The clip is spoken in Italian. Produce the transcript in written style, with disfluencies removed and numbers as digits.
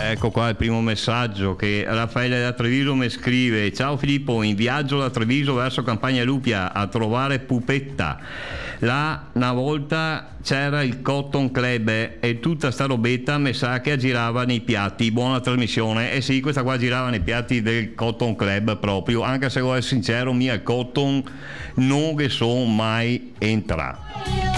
ecco qua il primo messaggio che Raffaele da Treviso mi scrive: ciao Filippo, in viaggio da Treviso verso Campagna Lupia a trovare Pupetta. Là una volta c'era il Cotton Club e tutta sta robetta mi sa che girava nei piatti. Buona trasmissione. E sì, questa qua girava nei piatti del Cotton Club proprio, anche se devo essere sincero, mia Cotton non che sono mai entrato.